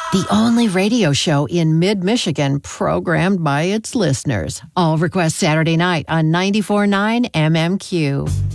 The only radio show in mid-Michigan programmed by its listeners. All requests Saturday night on 94.9 MMQ.